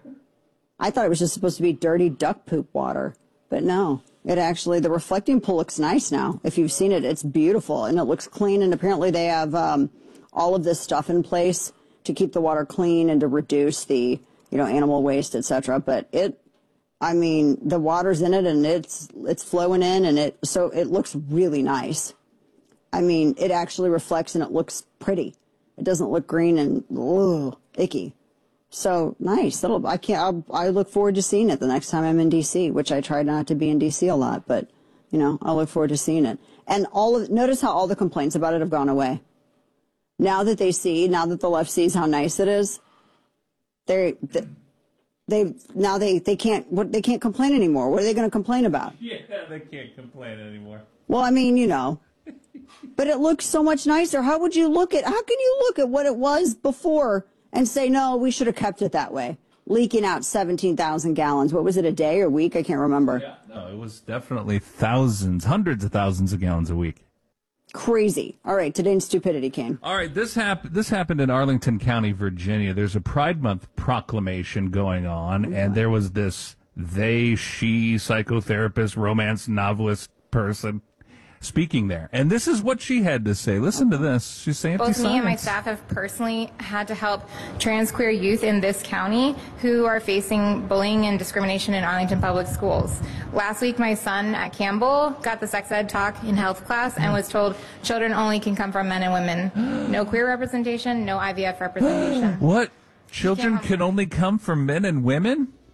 [SPEAKER 1] I thought it was just supposed to be dirty duck poop water, but no. It actually, the reflecting pool looks nice now. If you've seen it, it's beautiful and it looks clean. And apparently they have um, all of this stuff in place to keep the water clean and to reduce the, you know, animal waste, et cetera. But it, I mean, the water's in it and it's it's flowing in and it so it looks really nice. I mean, it actually reflects and it looks pretty. It doesn't look green and ugh, icky. So nice. That'll, I can't, I'll, I look forward to seeing it the next time I'm in D C, which I try not to be in D C a lot, but you know, I'll look forward to seeing it. And all of, notice how all the complaints about it have gone away. Now that they see, now that the left sees how nice it is, they, they, they now they, they can't, what, they can't complain anymore. What are they going to complain about?
[SPEAKER 10] Yeah, they can't complain anymore.
[SPEAKER 1] Well, I mean, you know, but it looks so much nicer. How would you look at, how can you look at what it was before and say, no, we should have kept it that way? Leaking out seventeen thousand gallons. What was it, a day or a week? I can't remember.
[SPEAKER 10] Yeah, no, it was definitely thousands, hundreds of thousands of gallons a week.
[SPEAKER 1] Crazy. All right, today's stupidity came.
[SPEAKER 10] All right, this, hap- this happened in Arlington County, Virginia. There's a Pride Month proclamation going on, and there was this they, she, psychotherapist, romance novelist person speaking there. And this is what she had to say. Listen to this. She's saying
[SPEAKER 25] both me and my staff have personally had to help trans queer youth in this county who are facing bullying and discrimination in Arlington Public Schools. Last week, my son at Campbell got the sex ed talk in health class and was told children only can come from men and women. No queer representation, no I V F representation.
[SPEAKER 10] What? Children can only come from men and women?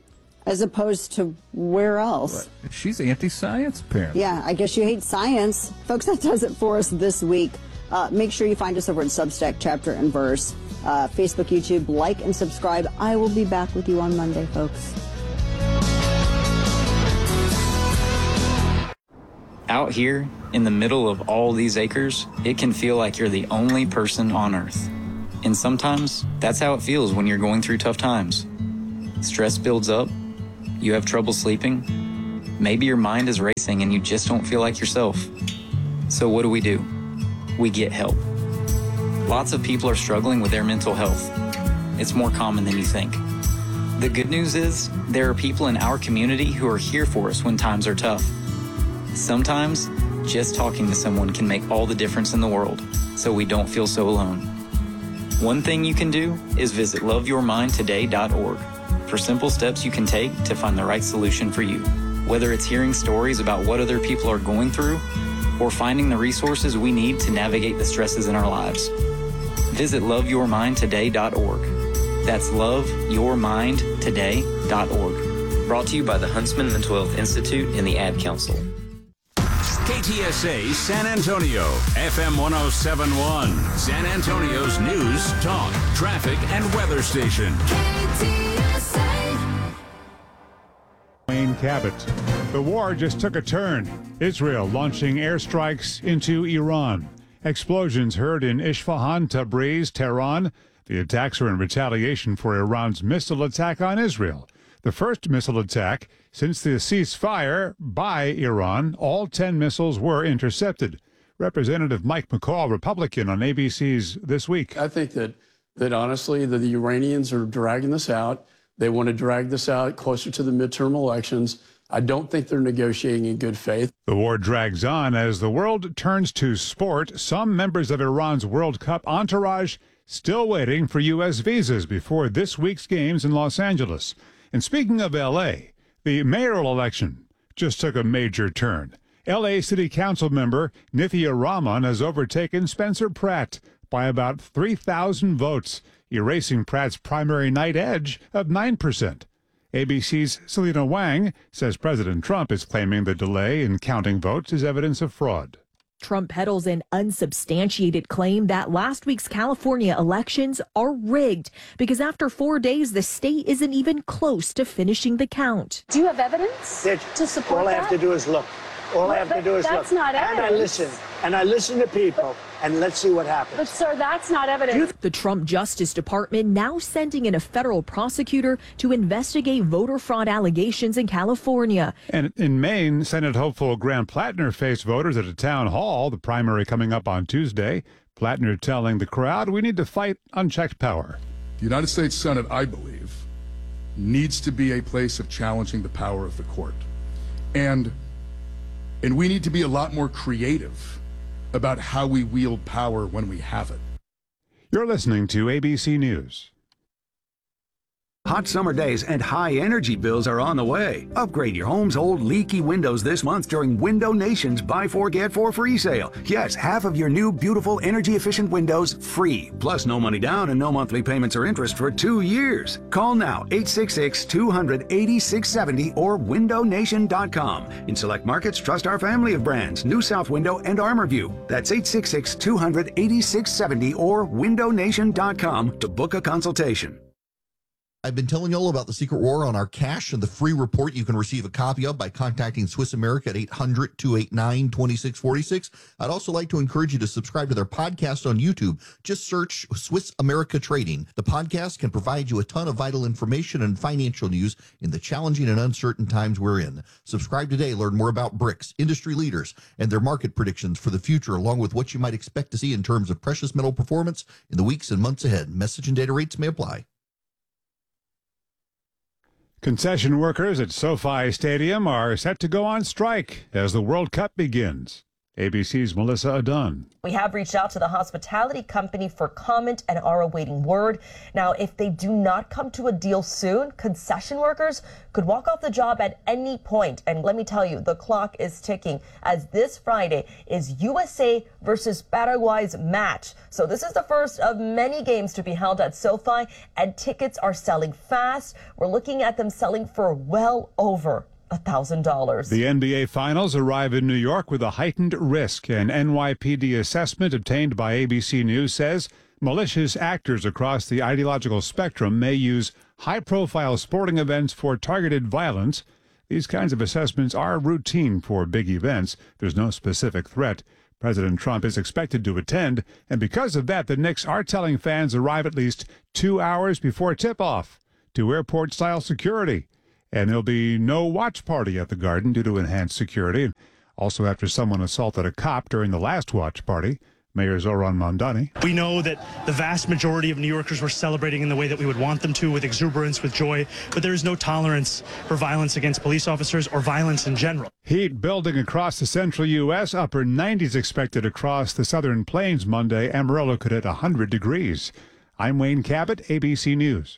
[SPEAKER 1] as opposed to where else.
[SPEAKER 10] She's anti-science, apparently.
[SPEAKER 1] Yeah, I guess you hate science. Folks, that does it for us this week. Uh, make sure you find us over at Substack, Chapter and Verse, uh, Facebook, YouTube. Like and subscribe. I will be back with you on Monday, folks.
[SPEAKER 11] Out here, in the middle of all these acres, it can feel like you're the only person on Earth. And sometimes, that's how it feels when you're going through tough times. Stress builds up, you have trouble sleeping, maybe your mind is racing and you just don't feel like yourself. So what do we do? We get help. Lots of people are struggling with their mental health. It's more common than you think. The good news is, there are people in our community who are here for us when times are tough. Sometimes, just talking to someone can make all the difference in the world, so we don't feel so alone. One thing you can do is visit love your mind today dot org for simple steps you can take to find the right solution for you. Whether it's hearing stories about what other people are going through, or finding the resources we need to navigate the stresses in our lives. Visit love your mind today dot org. That's love your mind today dot org. Brought to you by the Huntsman Mental Health Institute and the Ad Council.
[SPEAKER 2] K T S A San Antonio, F M one oh seven point one, San Antonio's news, talk, traffic, and weather station.
[SPEAKER 3] K T S A. Wayne Cabot. The war just took a turn. Israel launching airstrikes into Iran. Explosions heard in Isfahan, Tabriz, Tehran. The attacks are in retaliation for Iran's missile attack on Israel. The first missile attack since the ceasefire by Iran. All ten missiles were intercepted. Representative Mike McCall, Republican, on A B C's This Week.
[SPEAKER 12] I think that, that honestly, that the Iranians are dragging this out. They want to drag this out closer to the midterm elections. I don't think they're negotiating in good faith.
[SPEAKER 3] The war drags on as the world turns to sport. Some members of Iran's World Cup entourage still waiting for U S visas before this week's games in Los Angeles. And speaking of L A, the mayoral election just took a major turn. L A City Council member Nithya Raman has overtaken Spencer Pratt by about three thousand votes, erasing Pratt's primary night edge of nine percent. A B C's Selena Wang says President Trump is claiming the delay in counting votes is evidence of fraud.
[SPEAKER 13] Trump peddles an unsubstantiated claim that last week's California elections are rigged because after four days, the state isn't even close to finishing the count.
[SPEAKER 15] Do you have evidence
[SPEAKER 16] that
[SPEAKER 15] to support
[SPEAKER 16] all
[SPEAKER 15] that?
[SPEAKER 16] I have to do is look. All
[SPEAKER 15] Well,
[SPEAKER 16] I have to
[SPEAKER 15] but
[SPEAKER 16] do is
[SPEAKER 15] that's
[SPEAKER 16] look.
[SPEAKER 15] not
[SPEAKER 16] and I
[SPEAKER 15] evidence.
[SPEAKER 16] listen. And I listen to people. And let's see what happens.
[SPEAKER 15] But, sir, that's not evidence.
[SPEAKER 13] The Trump Justice Department now sending in a federal prosecutor to investigate voter fraud allegations in California.
[SPEAKER 3] And in Maine, Senate hopeful Graham Plattner faced voters at a town hall, the primary coming up on Tuesday. Plattner telling the crowd, we need to fight unchecked power.
[SPEAKER 26] The United States Senate, I believe, needs to be a place of challenging the power of the court. And, and we need to be a lot more creative about how we wield power when we have it.
[SPEAKER 3] You're listening to A B C News.
[SPEAKER 27] Hot summer days and high energy bills are on the way. Upgrade your home's old leaky windows this month during Window Nation's Buy Four Get Four free sale. Yes, half of your new beautiful energy efficient windows free. Plus no money down and no monthly payments or interest for two years. Call now eight six six, two hundred, eighty-six seventy or window nation dot com. In select markets, trust our family of brands, New South Window and ArmorView. That's eight six six, two hundred, eighty-six seventy or window nation dot com to book a consultation.
[SPEAKER 28] I've been telling you all about the Secret War on our cash and the free report you can receive a copy of by contacting Swiss America at eight hundred, two eight nine, two six four six. I'd also like to encourage you to subscribe to their podcast on YouTube. Just search Swiss America Trading. The podcast can provide you a ton of vital information and financial news in the challenging and uncertain times we're in. Subscribe today. Learn more about B R I C S, industry leaders, and their market predictions for the future, along with what you might expect to see in terms of precious metal performance in the weeks and months ahead. Message and data rates may apply.
[SPEAKER 3] Concession workers at SoFi Stadium are set to go on strike as the World Cup begins. A B C's Melissa Adun.
[SPEAKER 4] We have reached out to the hospitality company for comment and are awaiting word. Now, if they do not come to a deal soon, concession workers could walk off the job at any point. And let me tell you, the clock is ticking, as this Friday is U S A versus Paraguay's match. So this is the first of many games to be held at SoFi, and tickets are selling fast. We're looking at them selling for well over one thousand dollars.
[SPEAKER 3] The N B A Finals arrive in New York with a heightened risk. An N Y P D assessment obtained by A B C News says malicious actors across the ideological spectrum may use high-profile sporting events for targeted violence. These kinds of assessments are routine for big events. There's no specific threat. President Trump is expected to attend, and because of that, the Knicks are telling fans arrive at least two hours before tip-off to airport-style security. And there'll be no watch party at the Garden due to enhanced security. Also, after someone assaulted a cop during the last watch party, Mayor Zoran Mondani.
[SPEAKER 6] We know that the vast majority of New Yorkers were celebrating in the way that we would want them to, with exuberance, with joy, but there is no tolerance for violence against police officers or violence in general.
[SPEAKER 3] Heat building across the central U S. Upper nineties expected across the southern plains Monday. Amarillo could hit one hundred degrees. I'm Wayne Cabot, A B C News.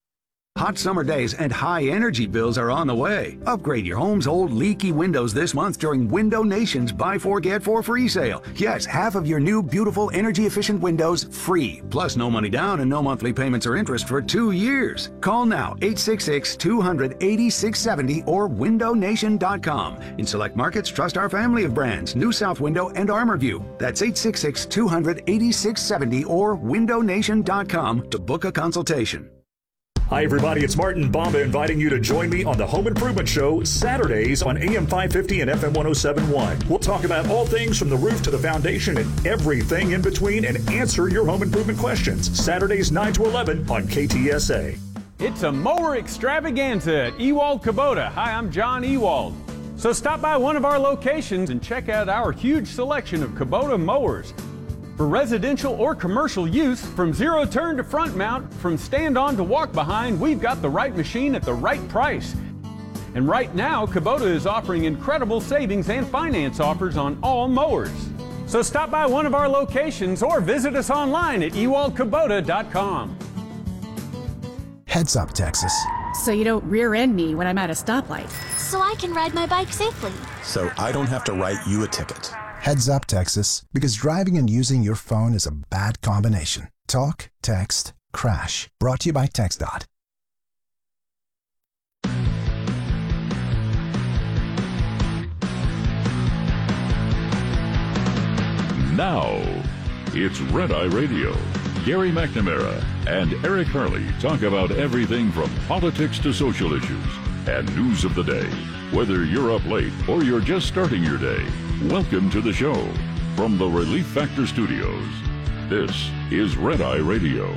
[SPEAKER 27] Hot summer days and high energy bills are on the way. Upgrade your home's old leaky windows this month during Window Nation's Buy Four Get Four free sale. Yes, half of your new beautiful energy efficient windows free. Plus no money down and no monthly payments or interest for two years. Call now eight six six, two hundred, eighty-six seventy or window nation dot com. In select markets, trust our family of brands, New South Window and ArmorView. That's eight six six, two hundred, eighty-six seventy or window nation dot com to book a consultation.
[SPEAKER 14] Hi, everybody. It's Martin Bomba inviting you to join me on the Home Improvement Show Saturdays on A M five fifty and F M one oh seven point one. We'll talk about all things from the roof to the foundation and everything in between and answer your home improvement questions. Saturdays nine to eleven on K T S A.
[SPEAKER 18] It's a mower extravaganza at Ewald Kubota. Hi, I'm John Ewald. So stop by one of our locations and check out our huge selection of Kubota mowers. For residential or commercial use, from zero turn to front mount, from stand on to walk behind, we've got the right machine at the right price. And right now, Kubota is offering incredible savings and finance offers on all mowers. So stop by one of our locations or visit us online at ewald kubota dot com.
[SPEAKER 19] Heads up, Texas.
[SPEAKER 20] So you don't rear end me when I'm at a stoplight.
[SPEAKER 21] So I can ride my bike safely.
[SPEAKER 19] So I don't have to write you a ticket. Heads up, Texas, because driving and using your phone is a bad combination. Talk, text, crash. Brought to you by TextDot.
[SPEAKER 22] Now, it's Red Eye Radio. Gary McNamara and Eric Harley talk about everything from politics to social issues and news of the day. Whether you're up late or you're just starting your day, welcome to the show. From the Relief Factor Studios, this is Red Eye Radio.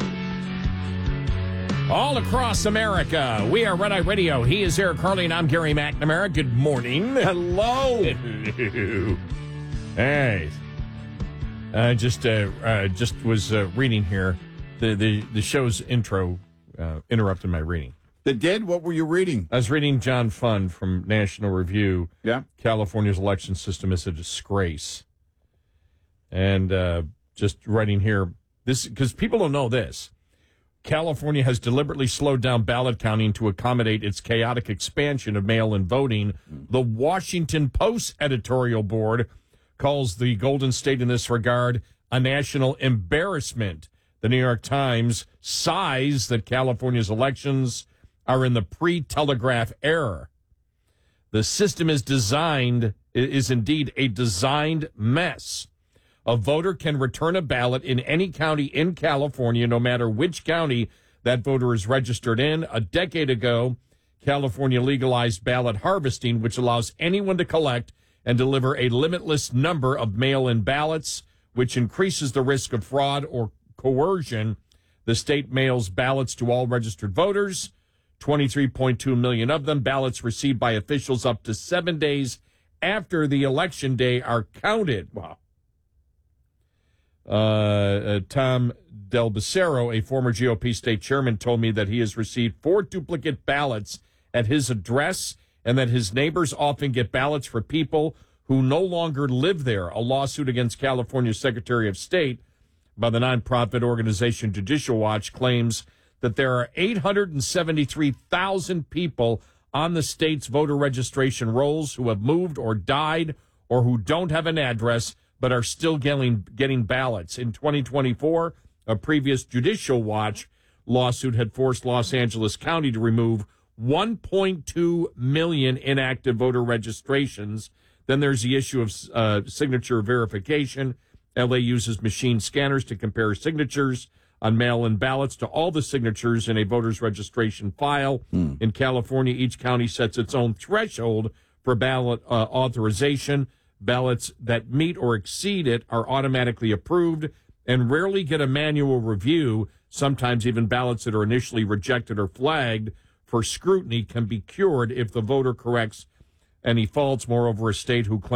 [SPEAKER 29] All across America, we are Red Eye Radio. He is Eric Harley, and I'm Gary McNamara. Good morning. Hello. Hello. Hey. I just uh, uh, just was uh, reading here. The, the, the show's intro uh, interrupted my reading.
[SPEAKER 30] It did? What were you reading?
[SPEAKER 29] I was reading John Fund from National Review.
[SPEAKER 30] Yeah.
[SPEAKER 29] California's election system is a disgrace. And uh, just writing here, this because people don't know this. California has deliberately slowed down ballot counting to accommodate its chaotic expansion of mail-in voting. The Washington Post editorial board calls the Golden State in this regard a national embarrassment. The New York Times sighs that California's elections are in the pre-telegraph era. The system is designed, is indeed a designed mess. A voter can return a ballot in any county in California, no matter which county that voter is registered in. A decade ago, California legalized ballot harvesting, which allows anyone to collect and deliver a limitless number of mail-in ballots, which increases the risk of fraud or coercion. The state mails ballots to all registered voters, twenty-three point two million of them. Ballots received by officials up to seven days after the election day are counted. Wow. Uh, uh, Tom Del Becero, a former G O P state chairman, told me that he has received four duplicate ballots at his address and that his neighbors often get ballots for people who no longer live there. A lawsuit against California's Secretary of State by the nonprofit organization Judicial Watch claims that there are eight hundred seventy-three thousand people on the state's voter registration rolls who have moved or died or who don't have an address but are still getting, getting ballots. In twenty twenty-four, a previous Judicial Watch lawsuit had forced Los Angeles County to remove one point two million inactive voter registrations. Then there's the issue of uh, signature verification. L A uses machine scanners to compare signatures on mail-in ballots to all the signatures in a voter's registration file. Mm. In California, each county sets its own threshold for ballot uh, authorization. Ballots that meet or exceed it are automatically approved and rarely get a manual review. Sometimes even ballots that are initially rejected or flagged for scrutiny can be cured if the voter corrects any faults. Moreover, a state who claims